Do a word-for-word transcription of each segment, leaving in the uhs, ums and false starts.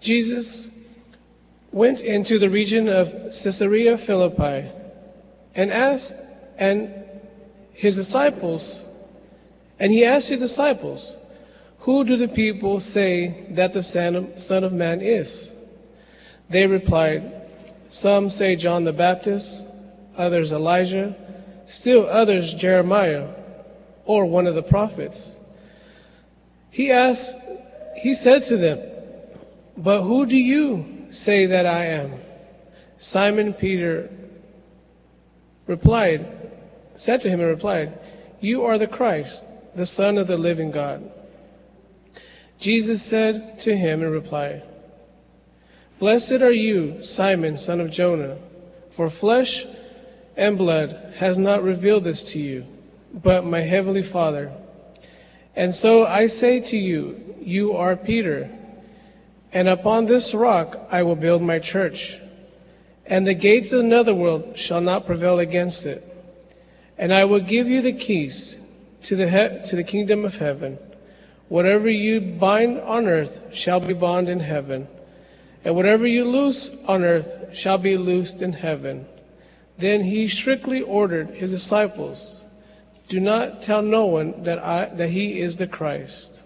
Jesus went into the region of Caesarea Philippi and asked and his disciples, and he asked his disciples, "Who do the people say that the Son of, Son of Man is?" They replied, "Some say John the Baptist, others Elijah, still others Jeremiah, or one of the prophets." He asked, he said to them, "But who do you say that I am?" Simon Peter replied, said to him and replied, "You are the Christ, the Son of the living God." Jesus said to him in reply, "Blessed are you, Simon, son of Jonah, for flesh and blood has not revealed this to you, but my heavenly Father. And so I say to you, you are Peter, and upon this rock I will build my church, and the gates of the netherworld shall not prevail against it. And I will give you the keys to the he- to the kingdom of heaven. Whatever you bind on earth shall be bound in heaven, and whatever you loose on earth shall be loosed in heaven." Then he strictly ordered his disciples, "Do not tell no one that I that he is the Christ."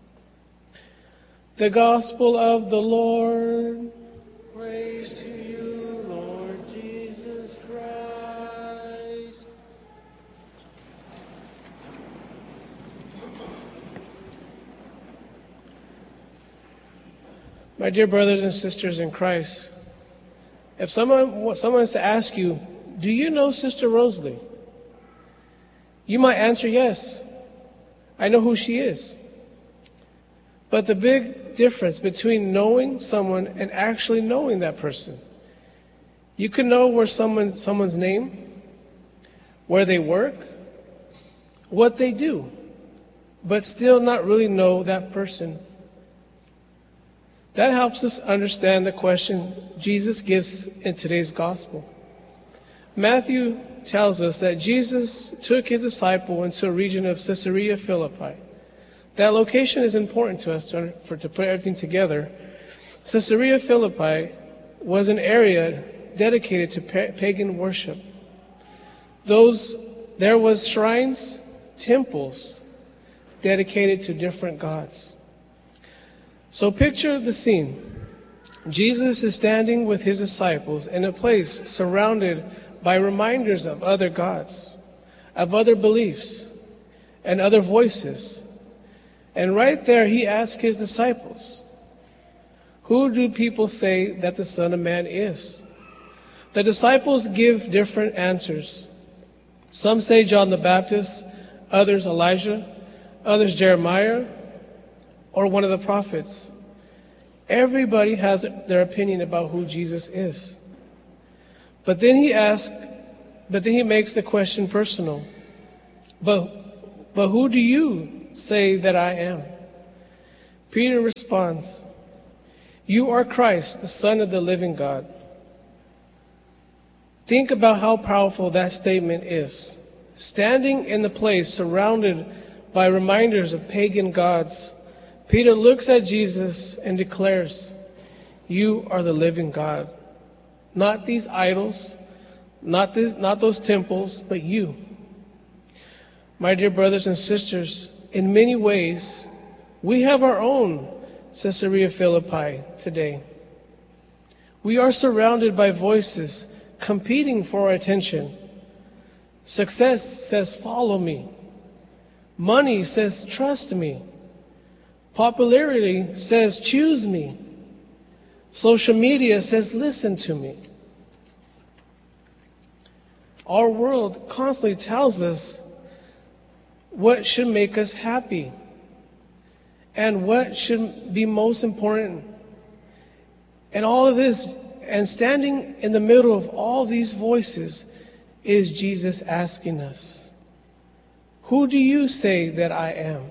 The Gospel of the Lord. Praise to you, Lord Jesus Christ. My dear brothers and sisters in Christ, if someone someone is to ask you, "Do you know Sister Rosalie?" you might answer, "Yes, I know who she is." But the big difference between knowing someone and actually knowing that person, you can know where someone someone's name, where they work, what they do, but still not really know that person. That helps us understand the question Jesus gives in today's gospel. Matthew tells us that Jesus took his disciple into a region of Caesarea Philippi. That location is important to us to, for, to put everything together. Caesarea Philippi was an area dedicated to pa- pagan worship. Those, there was shrines, temples dedicated to different gods. So picture the scene. Jesus is standing with his disciples in a place surrounded by reminders of other gods, of other beliefs, and other voices. And right there he asks his disciples, "Who do people say that the Son of Man is?" The disciples give different answers. Some say John the Baptist, others Elijah, others Jeremiah, or one of the prophets. Everybody has their opinion about who Jesus is. But then he asks, but then he makes the question personal. But, but who do you say that I am? Peter responds, "You are Christ, the Son of the living God." Think about how powerful that statement is. Standing in the place surrounded by reminders of pagan gods, Peter looks at Jesus and declares, "You are the living God. Not these idols, not, this, not those temples, but you." My dear brothers and sisters, in many ways, we have our own Caesarea Philippi today. We are surrounded by voices competing for our attention. Success says, "Follow me." Money says, "Trust me." Popularity says, "Choose me." Social media says, "Listen to me." Our world constantly tells us what should make us happy and what should be most important. And all of this, and standing in the middle of all these voices is Jesus asking us, "Who do you say that I am?"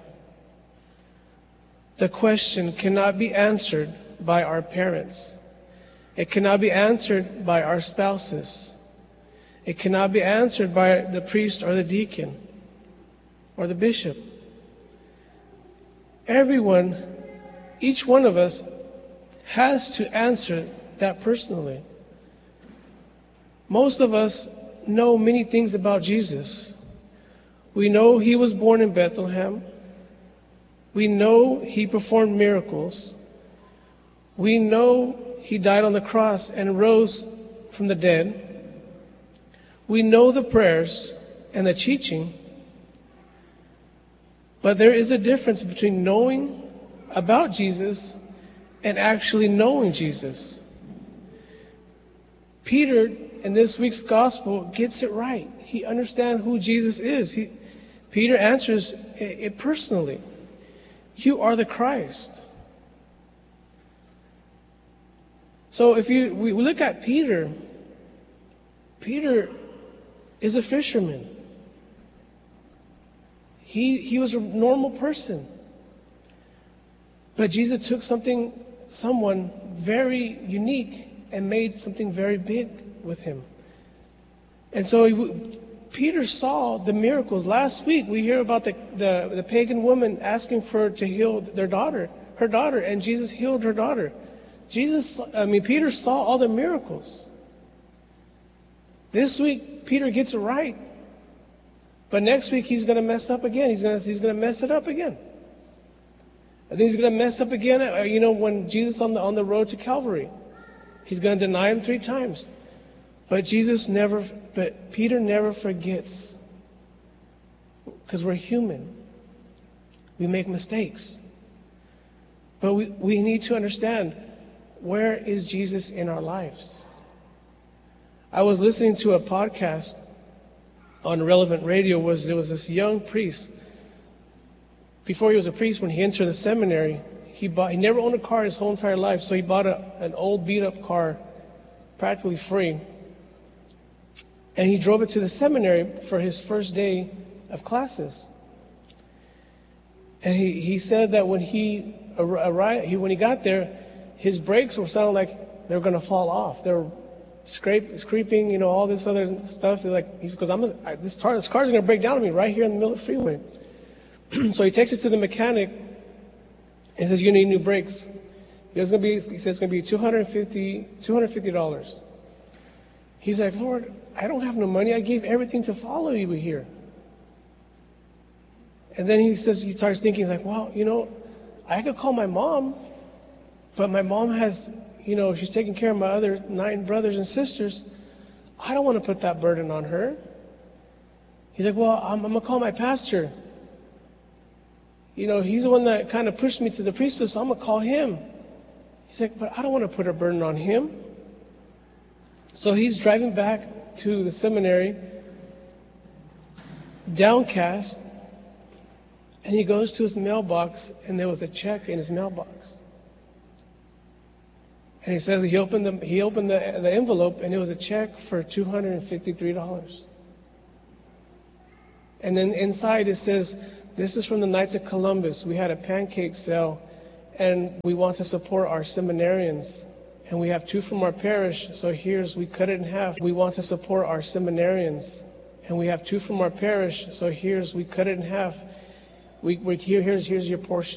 The question cannot be answered by our parents. It cannot be answered by our spouses. It cannot be answered by the priest or the deacon or the bishop. Everyone, each one of us has to answer that personally. Most of us know many things about Jesus. We know he was born in Bethlehem. We know he performed miracles. We know he died on the cross and rose from the dead. We know the prayers and the teaching. But there is a difference between knowing about Jesus and actually knowing Jesus. Peter, in this week's gospel, gets it right. He understands who Jesus is. He, Peter answers it personally. You are the Christ. So if you we look at Peter, Peter is a fisherman. He, he was a normal person. But Jesus took something, someone very unique and made something very big with him. And so he, Peter saw the miracles. Last week we hear about the, the, the pagan woman asking for to heal their daughter, her daughter, and Jesus healed her daughter. Jesus, I mean, Peter saw all the miracles. This week, Peter gets it right. But next week, he's going to mess up again. He's going to, he's going to mess it up again. I think he's going to mess up again, uh, you know, when Jesus on the, on the road to Calvary. He's going to deny him three times. But Jesus never, but Peter never forgets. Because we're human. We make mistakes. But we, we need to understand, where is Jesus in our lives? I was listening to a podcast on Relevant Radio. Was there was this young priest. Before he was a priest, when he entered the seminary, he bought he never owned a car his whole entire life, so he bought a, an old beat up car practically free. And he drove it to the seminary for his first day of classes. And he, he said that when he arrived, he, when he got there, his brakes were sounding like they were going to fall off. They were scrape, scraping, you know, all this other stuff. They're like, because I'm I, this car, this car's going to break down on me right here in the middle of the freeway. So he takes it to the mechanic and says, "You need new brakes." He says, "He says it's going to be two hundred fifty dollars." He's like, "Lord, I don't have no money. I gave everything to follow you here." And then he says, he starts thinking, like, well, you know, I could call my mom, but my mom has, you know, she's taking care of my other nine brothers and sisters. I don't want to put that burden on her. He's like, well, I'm, I'm going to call my pastor. You know, he's the one that kind of pushed me to the priesthood, so I'm going to call him. He's like, but I don't want to put a burden on him. So he's driving back to the seminary, downcast, and he goes to his mailbox, and there was a check in his mailbox. And he says he opened the he opened the, the envelope, and it was a check for two hundred fifty-three dollars. And then inside it says, "This is from the Knights of Columbus. We had a pancake sale, and we want to support our seminarians. And we have two from our parish, so here's, we cut it in half. We want to support our seminarians. And we have two from our parish, so here's, we cut it in half. We, we here, here's, here's your portion."